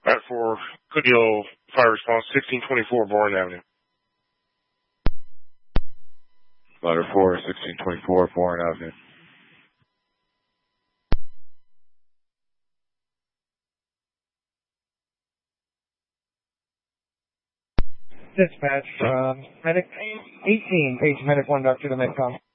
Ladder 4, good deal, fire response, 1624 Bourne Avenue. Ladder 4, 1624 Bourne Avenue. Dispatch, Medic 18, page Medic 1, Dr. to the Medcom.